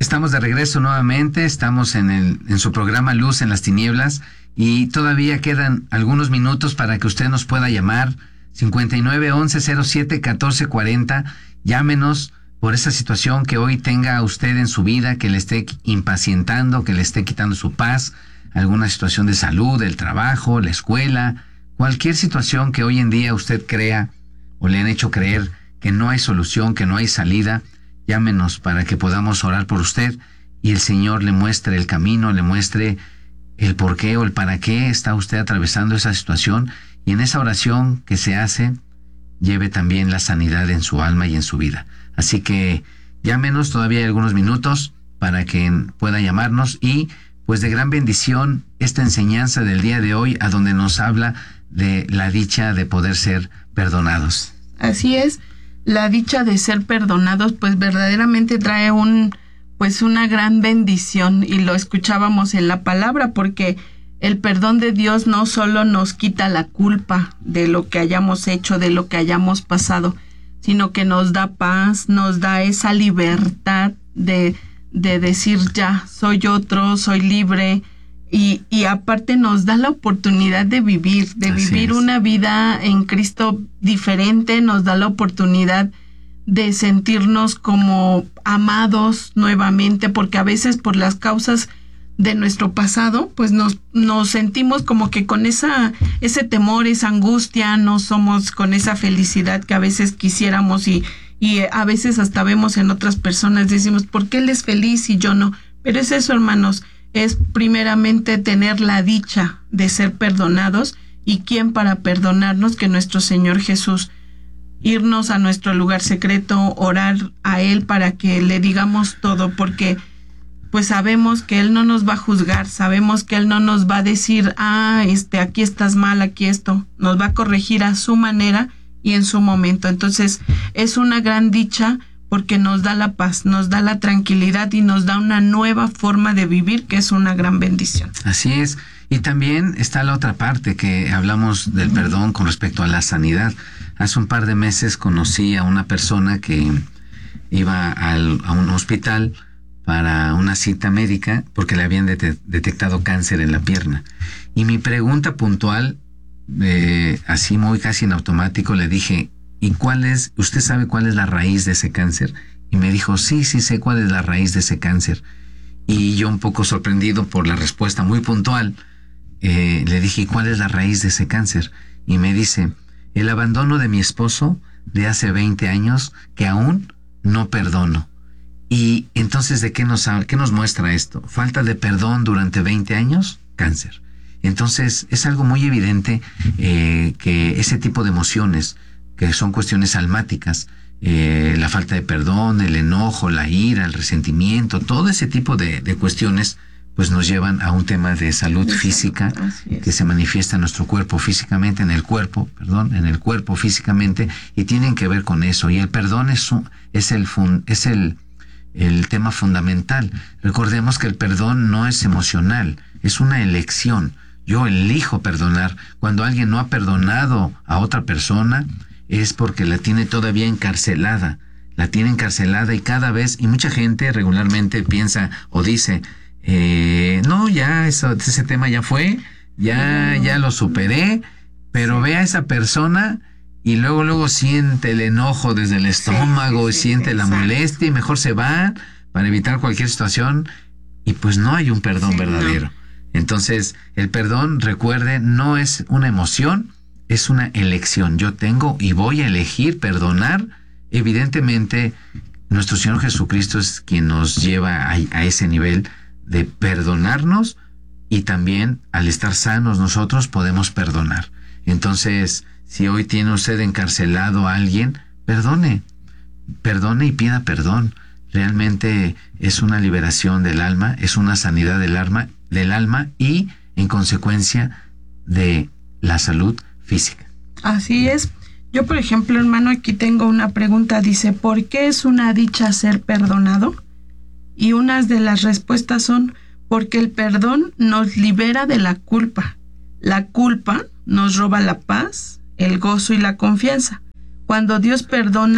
Estamos de regreso nuevamente, estamos en su programa Luz en las Tinieblas y todavía quedan algunos minutos para que usted nos pueda llamar. 5911-07-1440. Llámenos por esa situación que hoy tenga usted en su vida, que le esté impacientando, que le esté quitando su paz, alguna situación de salud, el trabajo, la escuela, cualquier situación que hoy en día usted crea o le han hecho creer que no hay solución, que no hay salida. Llámenos para que podamos orar por usted y el Señor le muestre el camino, le muestre el por qué o el para qué está usted atravesando esa situación, y en esa oración que se hace lleve también la sanidad en su alma y en su vida. Así que llámenos, todavía hay algunos minutos para que pueda llamarnos, y pues de gran bendición esta enseñanza del día de hoy, a donde nos habla de la dicha de poder ser perdonados. Así es, la dicha de ser perdonados pues verdaderamente trae una gran bendición, y lo escuchábamos en la palabra, porque el perdón de Dios no solo nos quita la culpa de lo que hayamos hecho, de lo que hayamos pasado, sino que nos da paz, nos da esa libertad de decir ya, soy otro, soy libre, y aparte nos da la oportunidad de vivir una vida en Cristo diferente, nos da la oportunidad de sentirnos como amados nuevamente, porque a veces por las causas de nuestro pasado, pues nos sentimos como que con ese temor, esa angustia, no somos con esa felicidad que a veces quisiéramos, y a veces hasta vemos en otras personas, decimos, ¿por qué él es feliz y yo no? Pero es eso, hermanos, es primeramente tener la dicha de ser perdonados, y quién para perdonarnos que nuestro Señor Jesús. Irnos a nuestro lugar secreto, orar a Él para que le digamos todo, porque pues sabemos que Él no nos va a juzgar, sabemos que Él no nos va a decir, aquí estás mal, aquí esto, nos va a corregir a su manera y en su momento. Entonces es una gran dicha, porque nos da la paz, nos da la tranquilidad y nos da una nueva forma de vivir, que es una gran bendición. Así es. Y también está la otra parte, que hablamos del perdón con respecto a la sanidad. Hace un par de meses conocí a una persona que iba a un hospital para una cita médica porque le habían detectado cáncer en la pierna. Y mi pregunta puntual, así muy casi en automático, le dije, ¿y usted sabe cuál es la raíz de ese cáncer? Y me dijo, sí sé cuál es la raíz de ese cáncer. Y yo, un poco sorprendido por la respuesta muy puntual, le dije, ¿y cuál es la raíz de ese cáncer? Y me dice, el abandono de mi esposo de hace 20 años que aún no perdono. Y entonces, ¿de qué nos muestra esto? Falta de perdón durante 20 años, cáncer. Entonces, es algo muy evidente que ese tipo de emociones, que son cuestiones almáticas, la falta de perdón, el enojo, la ira, el resentimiento, todo ese tipo de cuestiones, pues nos llevan a un tema de salud física que se manifiesta en nuestro cuerpo físicamente, en el cuerpo físicamente, y tienen que ver con eso. Y el perdón es el tema fundamental. Recordemos que el perdón no es emocional, es una elección. Yo elijo perdonar. Cuando alguien no ha perdonado a otra persona, es porque la tiene todavía encarcelada. La tiene encarcelada, y cada vez, y mucha gente regularmente piensa o dice, no, ya ese tema ya fue, ya lo superé, pero ve a esa persona y luego siente el enojo desde el estómago, siente la molestia, y mejor se va para evitar cualquier situación, y pues no hay un perdón verdadero. No. Entonces, el perdón, recuerde, no es una emoción, es una elección. Yo tengo y voy a elegir perdonar. Evidentemente, nuestro Señor Jesucristo es quien nos lleva a ese nivel de perdonarnos, y también al estar sanos nosotros podemos perdonar. Entonces, si hoy tiene usted encarcelado a alguien, perdone y pida perdón. Realmente es una liberación del alma, es una sanidad del alma y, en consecuencia, de la salud física. Así es. Yo, por ejemplo, hermano, aquí tengo una pregunta. Dice, ¿por qué es una dicha ser perdonado? Y unas de las respuestas son, porque el perdón nos libera de la culpa. La culpa nos roba la paz, el gozo y la confianza. Cuando Dios perdona,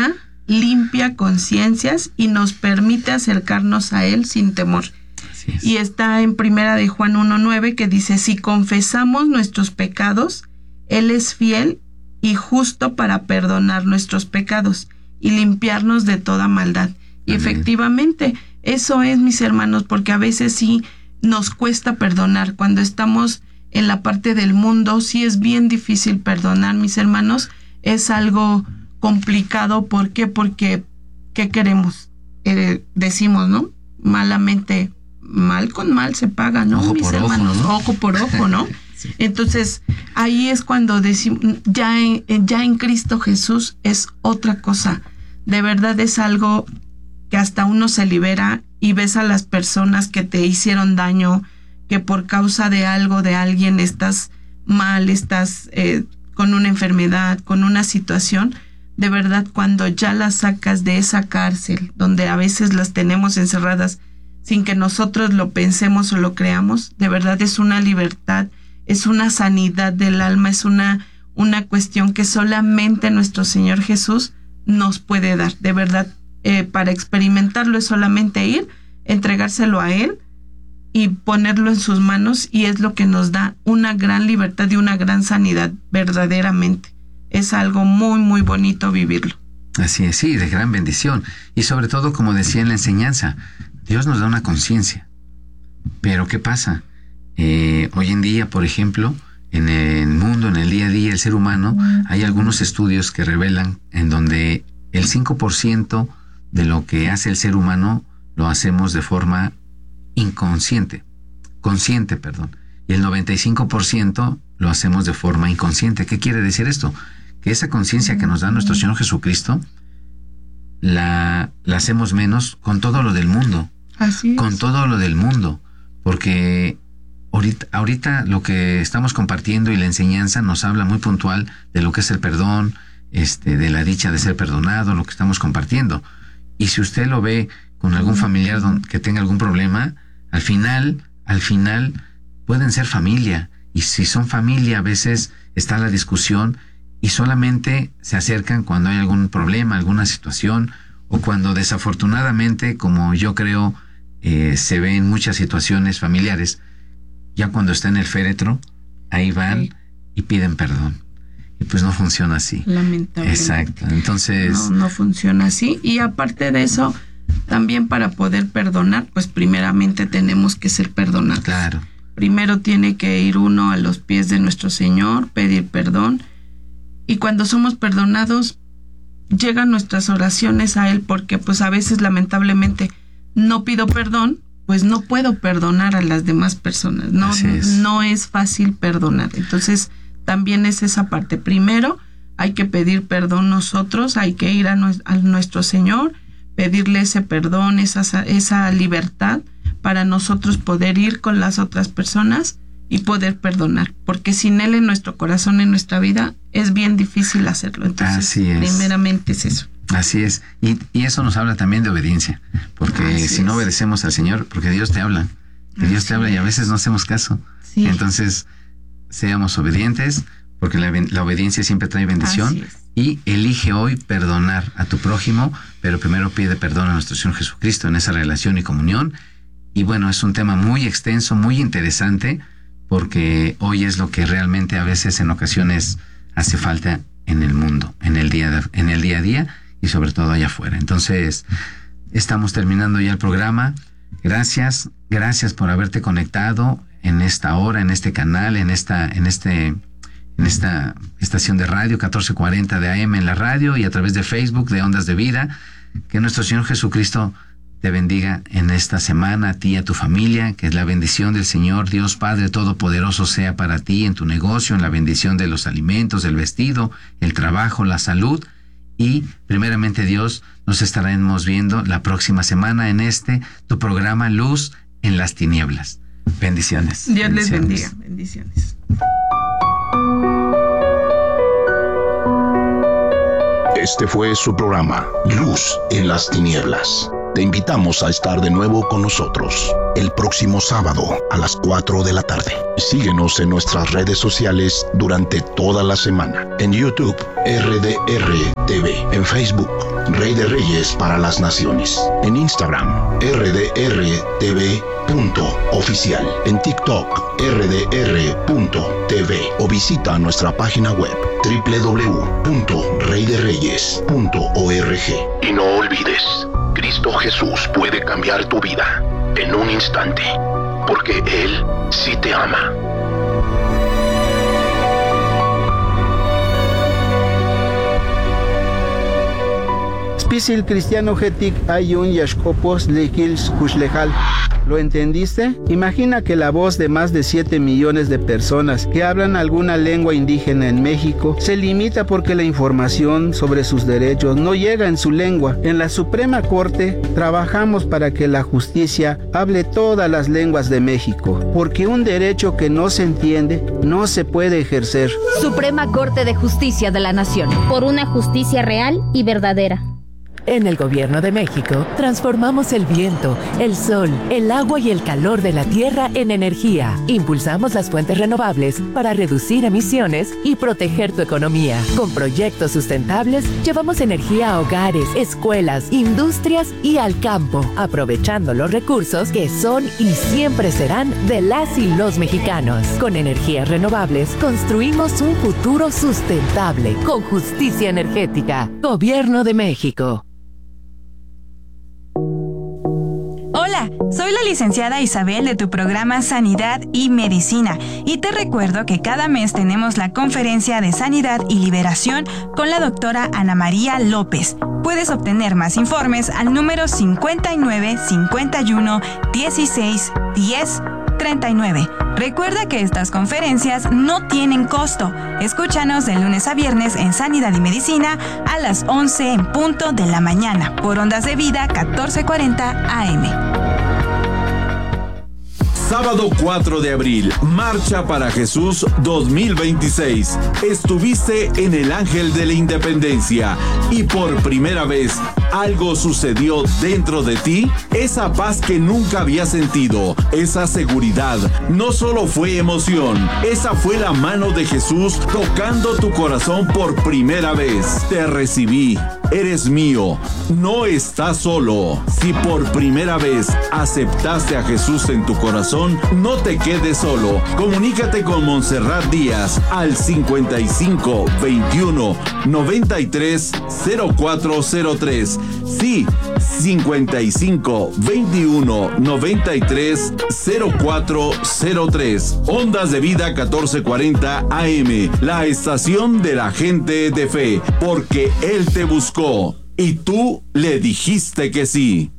limpia conciencias y nos permite acercarnos a Él sin temor. Y está en Primera de Juan 1:9 que dice, si confesamos nuestros pecados, Él es fiel y justo para perdonar nuestros pecados y limpiarnos de toda maldad. Y efectivamente, eso es, mis hermanos, porque a veces sí nos cuesta perdonar. Cuando estamos en la parte del mundo, sí es bien difícil perdonar, mis hermanos. Es algo complicado. ¿Por qué? Porque, ¿qué queremos? Decimos, ¿no? Malamente, mal con mal se paga, ¿no? Ojo mis por hermanos, ojo, ¿no? Ojo por ojo, ¿no? Sí. Entonces, ahí es cuando decimos, ya en Cristo Jesús es otra cosa. De verdad es algo que hasta uno se libera y ves a las personas que te hicieron daño, que por causa de algo, de alguien, estás mal, estás con una enfermedad, con una situación. De verdad, cuando ya las sacas de esa cárcel, donde a veces las tenemos encerradas sin que nosotros lo pensemos o lo creamos, de verdad es una libertad, es una sanidad del alma, es una cuestión que solamente nuestro Señor Jesús nos puede dar. De verdad, para experimentarlo es solamente ir, entregárselo a Él y ponerlo en sus manos, y es lo que nos da una gran libertad y una gran sanidad verdaderamente. Es algo muy, muy bonito vivirlo. Así es, sí, de gran bendición. Y sobre todo, como decía en la enseñanza, Dios nos da una conciencia. Pero ¿qué pasa? Hoy en día, por ejemplo, en el mundo, en el día a día, el ser humano, hay algunos estudios que revelan en donde el 5% de lo que hace el ser humano lo hacemos de forma consciente, y el 95% lo hacemos de forma inconsciente. ¿Qué quiere decir esto? Que esa conciencia que nos da nuestro Señor Jesucristo la hacemos menos con todo lo del mundo. Así es. Con todo lo del mundo, porque ahorita lo que estamos compartiendo y la enseñanza nos habla muy puntual de lo que es el perdón, de la dicha de ser perdonado, lo que estamos compartiendo. Y si usted lo ve con algún familiar que tenga algún problema, al final pueden ser familia. Y si son familia, a veces está la discusión y solamente se acercan cuando hay algún problema, alguna situación, o cuando desafortunadamente, como yo creo, se ve en muchas situaciones familiares, ya cuando está en el féretro, ahí van y piden perdón. Y pues no funciona así. Lamentablemente. Exacto. Entonces... No funciona así. Y aparte de eso, también para poder perdonar, pues primeramente tenemos que ser perdonados. Claro. Primero tiene que ir uno a los pies de nuestro Señor, pedir perdón. Y cuando somos perdonados, llegan nuestras oraciones a Él, porque pues a veces lamentablemente no pido perdón, pues no puedo perdonar a las demás personas. No es fácil perdonar. Entonces también es esa parte. Primero hay que pedir perdón nosotros, hay que ir a nuestro Señor, pedirle ese perdón, esa libertad para nosotros poder ir con las otras personas y poder perdonar, porque sin Él en nuestro corazón, en nuestra vida, es bien difícil hacerlo. Entonces, primeramente es eso. Así es. Y eso nos habla también de obediencia, porque si no obedecemos al Señor, porque Dios te habla, Dios te habla y a veces no hacemos caso. Sí. Entonces, seamos obedientes, porque la obediencia siempre trae bendición. Y elige hoy perdonar a tu prójimo, pero primero pide perdón a nuestro Señor Jesucristo en esa relación y comunión. Y bueno, es un tema muy extenso, muy interesante, porque hoy es lo que realmente a veces en ocasiones hace falta en el mundo, en el día a día y sobre todo allá afuera. Entonces, estamos terminando ya el programa. Gracias por haberte conectado en esta hora, en este canal, en esta estación de radio 1440 de AM en la radio y a través de Facebook de Ondas de Vida. Que nuestro Señor Jesucristo te bendiga en esta semana, a ti y a tu familia, que la bendición del Señor Dios Padre Todopoderoso sea para ti en tu negocio, en la bendición de los alimentos, el vestido, el trabajo, la salud. Y primeramente Dios, nos estaremos viendo la próxima semana en tu programa Luz en las Tinieblas. Bendiciones. Dios les bendiga. Bendiciones. Este fue su programa Luz en las Tinieblas. Te invitamos a estar de nuevo con nosotros el próximo sábado a las 4 de la tarde. Síguenos en nuestras redes sociales durante toda la semana. En YouTube, RDR TV. En Facebook, Rey de Reyes para las Naciones. En Instagram, RDRTV.oficial. En TikTok, RDR.tv. O visita nuestra página web www.reydereyes.org. Y no olvides, Cristo Jesús puede cambiar tu vida en un instante, porque Él sí te ama. Spisil cristiano hetik ayun yashkopos lekils kushlejal. ¿Lo entendiste? Imagina que la voz de más de 7 millones de personas que hablan alguna lengua indígena en México se limita porque la información sobre sus derechos no llega en su lengua. En la Suprema Corte trabajamos para que la justicia hable todas las lenguas de México, porque un derecho que no se entiende no se puede ejercer. Suprema Corte de Justicia de la Nación. Por una justicia real y verdadera. En el Gobierno de México, transformamos el viento, el sol, el agua y el calor de la tierra en energía. Impulsamos las fuentes renovables para reducir emisiones y proteger tu economía. Con proyectos sustentables, llevamos energía a hogares, escuelas, industrias y al campo, aprovechando los recursos que son y siempre serán de las y los mexicanos. Con energías renovables, construimos un futuro sustentable, con justicia energética. Gobierno de México. Hola, soy la licenciada Isabel de tu programa Sanidad y Medicina y te recuerdo que cada mes tenemos la conferencia de Sanidad y Liberación con la doctora Ana María López. Puedes obtener más informes al número 59 51 16 10 39. Recuerda que estas conferencias no tienen costo. Escúchanos de lunes a viernes en Sanidad y Medicina a las 11 en punto de la mañana por Ondas de Vida 1440 AM. Sábado 4 de abril, Marcha para Jesús 2026. Estuviste en el Ángel de la Independencia y por primera vez algo sucedió dentro de ti. Esa paz que nunca habías sentido, esa seguridad, no solo fue emoción, esa fue la mano de Jesús tocando tu corazón por primera vez. Te recibí, eres mío, no estás solo. Si por primera vez aceptaste a Jesús en tu corazón, no te quedes solo. Comunícate con Montserrat Díaz al 55 21 93 0403. Sí, 55 21 93 0403. Ondas de Vida 1440 AM, la estación de la gente de fe, porque Él te buscó y tú le dijiste que sí.